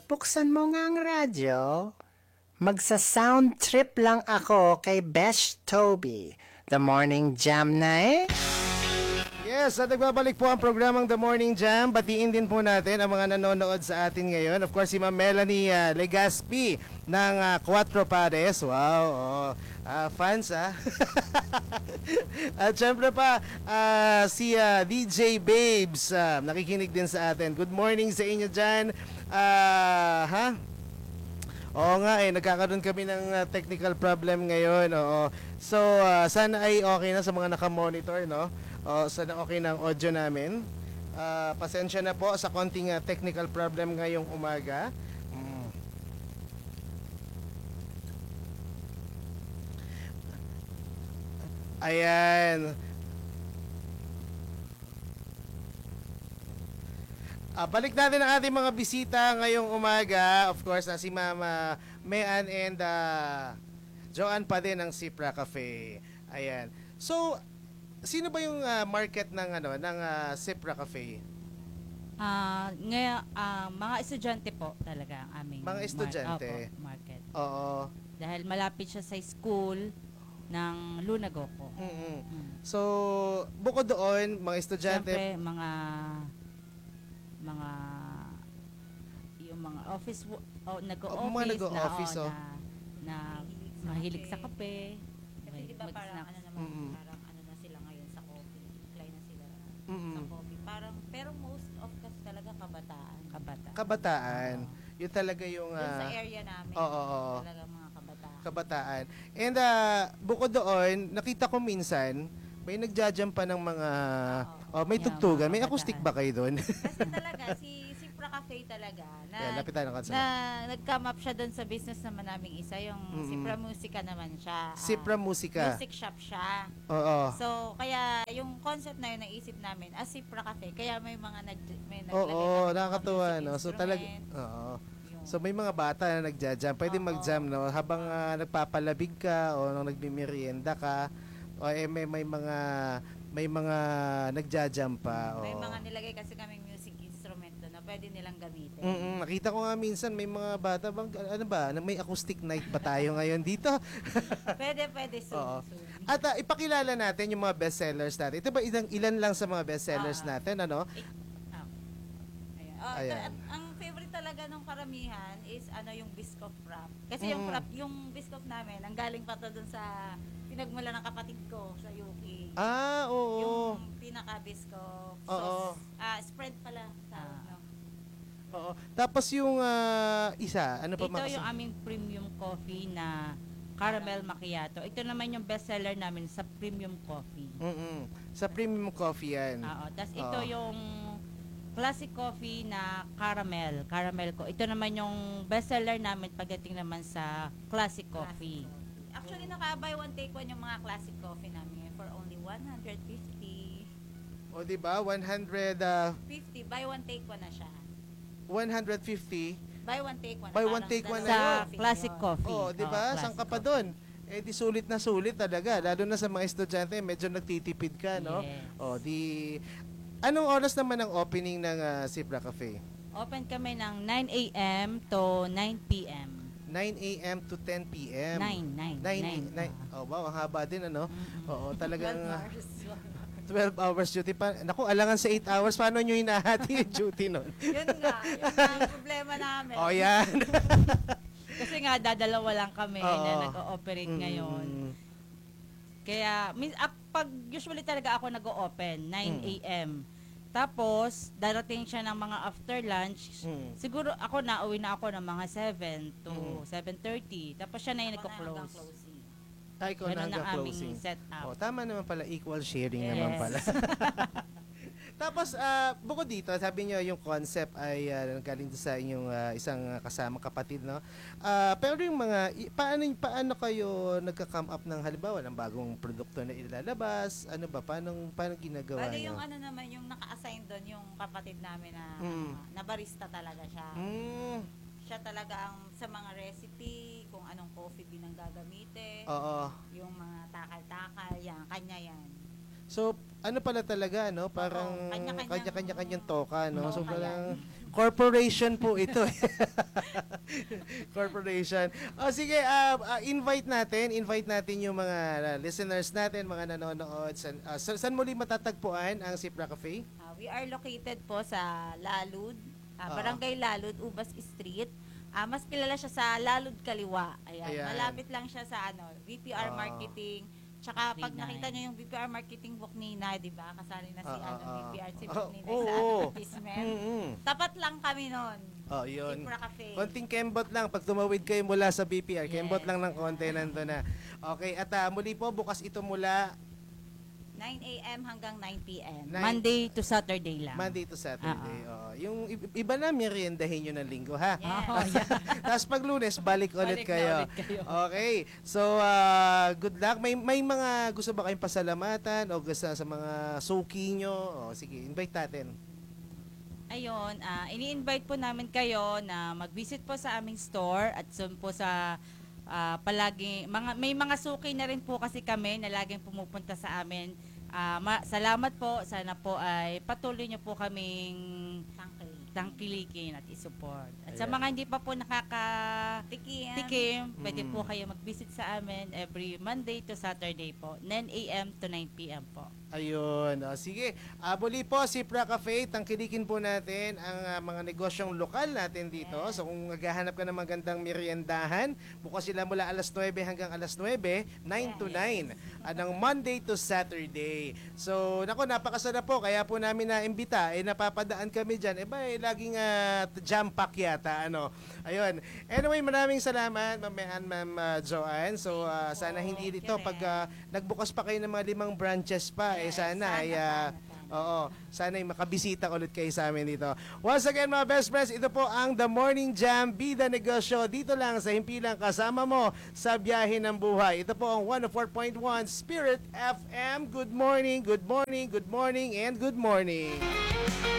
buksan mo nga ang radyo. Magsa-sound trip lang ako kay Besh Toby. The Morning Jam na eh. Yes, at nagbabalik po ang programang The Morning Jam. Batiin din po natin ang mga nanonood sa atin ngayon. Of course, si Ma'am Melanie Legaspi ng Cuatro Pares. Wow, fans At syempre pa, si DJ Babes, nakikinig din sa atin. Good morning sa inyo dyan. Oo nga nagkakaroon kami ng technical problem ngayon. Oo. So, sana ay okay na sa mga nakamonitor, no? Sana okay na ang audio namin. Pasensya na po sa konting technical problem ngayong umaga. Ayan. Balik natin ang ating mga bisita ngayong umaga. Of course, si Mama Mayan and Joanne pa din ng Sipra Cafe. Ayan. So, sino ba yung market ng Sipra Cafe? Mga estudyante po talaga ang aming Mga estudyante? Market. Oo. Dahil malapit siya sa school ng Lunagoco. So, bukod doon, mga estudyante... Siyempre, yung mga office, nag-o-office na mahilig sa kape. Kasi di ba parang parang na sila ngayon sa coffee. Apply na sila sa coffee. Pero most of kasi talaga kabataan. Kabataan. Yun talaga yung... Doon sa area namin. Talaga mga kabataan. Kabataan. And bukod doon, nakita ko minsan, may nagja-jam pa ng mga... may tugtugan. May acoustic ba kayo doon? Kasi talaga, si Sipra Cafe talaga, nag-come up siya doon sa business naman naming isa, yung Sipra Musica naman siya. Sipra Musica. Music shop siya. Oo. So, kaya yung concept na yun naisip namin, as Sipra Cafe, kaya may mga naglagay Oo, nakakatuwa, no? So, talaga... Oo. So, may mga bata na nagja-jam. Pwede mag-jam, no? Habang nagpapalabig ka o nung nagmimerienda ka, o may mga nagja-jam pa. May mga nilagay kasi kaming music instrument doon na pwede nilang gamitin. Nakita ko nga minsan may mga bata bang may acoustic night ba tayo ngayon dito? pwede soon. At ipakilala natin yung mga bestsellers natin. Ito ba ilan lang sa mga bestsellers natin, ano? Ayan. Ang favorite talaga ng karamihan is yung Biscoff wrap. Kasi yung wrap, yung Biscoff namin, ang galing pa to dun sa pinagmula ng kapatid ko sa UK. Oo. Yung pinaka-Biscoff sauce. Spread pala tawag, no? Oo. Tapos yung isa, ano pa Ito yung aming premium coffee na caramel macchiato. Ito naman yung bestseller namin sa premium coffee. Sa premium coffee yan. Oo. Tapos ito yung classic coffee na caramel ko. Ito naman yung bestseller namin pagdating naman sa classic coffee. Actually, naka-buy one take one yung mga classic coffee namin for only 150. O, di ba? 50, buy one take one na siya. 150. Buy one take one. Buy one take one sa classic coffee. Oh, di ba? Saan ka pa doon? Di sulit na sulit talaga. Lalo na sa mga estudyante, medyo nagtitipid ka, no? Yes. Anong oras naman ang opening ng Sipra Cafe? Open kami ng 9 a.m. to 9 p.m. 9 a.m. to 10 p.m. 9. Oh, wow, ang haba din, ano? Oo, talagang 12 hours. 12 hours duty pa. Naku, alangan sa 8 hours, paano nyo hinahati yung duty nun? Yun nga yung problema namin. Oh, yan. Kasi nga, dadalawa lang kami na nag-ooperate ngayon. Kaya, pag usually talaga ako nag-o-open, 9 a.m. Tapos, darating siya ng mga after lunch. Siguro ako nauwi na ako ng mga 7 to 7:30. Tapos siya na yung nagko-close. Ikaw na hanggang closing. Setup. Tama naman pala, equal sharing naman pala. Tapos, bukod dito, sabi niyo yung concept ay galing sa inyong isang kasama kapatid, no? Pero yung mga, paano kayo nagka-come up ng halimbawa ng bagong produkto na ilalabas? Ano ba? Paano ginagawa Bale, niyo? yung naman, yung naka-assign doon, yung kapatid namin na barista talaga siya. Siya talaga ang sa mga recipe, kung anong coffee bean ang gagamitin. Oo. Yung mga takal-takal, kanya yan. So, ano pala talaga, no? Parang kanya-kanyang kanya-kanyang toka, no? So, toka parang Corporation po ito. Corporation. O sige, invite natin yung mga listeners natin, mga nanonood. Saan muli matatagpuan ang Sipra Cafe? We are located po sa Lalud, Oo. Barangay Lalud, Ubas Street. Mas kilala siya sa Lalud Kaliwa. Ayan. Ayan. Malapit lang siya sa VPR Oo. Marketing. Tsaka pag Ninay. nakita niyo yung VPR Marketing book ni Ninay, di ba? Kasali na si VPR si Oo. book ni Ninay Oo, sa oo. advertisement. Mm-mm. Tapat lang kami nun. Oh, yun. Sipra Cafe. Konting kembot lang. Pag tumawid kayo mula sa BPR, kembot Yes. lang ng konti nandun na. Okay, at muli po, bukas ito mula 9 a.m. hanggang 9 p.m. Monday to Saturday lang. Monday to Saturday. Oo. Yung iba na, meriendahin nyo ng linggo, ha? Yes. Tapos pag Lunes, balik ulit Balik na kayo. ulit kayo. Okay. So, good luck. May mga gusto ba kayong pasalamatan o gusto sa mga suki nyo? O, sige, invite natin. Ayun, ini-invite po namin kayo na mag-visit po sa aming store at soon po sa may mga suki na rin po kasi kami na laging pumupunta sa amin. Salamat po. Sana po ay patuloy nyo po kaming tangkilikin at isupport. At sa Ayan. mga hindi pa po nakakatikim, Tikim. pwede po kayo mag-visit sa amin every Monday to Saturday po, 9 a.m. to 9 p.m. po. Ayun. Sige. Muli po, Sipra Cafe, tangkilikin po natin ang mga negosyong lokal natin dito. Yes. So kung naghahanap ka ng magandang meriendahan, bukas sila mula alas 9 hanggang alas 9, 9 to 9. Ng Monday to Saturday. So, nako, napakasarap po. Kaya po namin na-imbita. Napapadaan kami dyan. Laging jam-pack yata. Ayun. Anyway, maraming salamat, Ma'am Joanne. So, sana hindi dito pag nagbukas pa kayo ng mga 5 branches pa, sana ay sana ay makabisita ulit kayo sa amin dito. Once again, mga best friends, ito po ang The Morning Jam, Bida Negosyo, dito lang sa Himpilang, kasama mo sa biyahe ng buhay. Ito po ang 104.1 Spirit FM. Good morning, good morning, good morning, and good morning.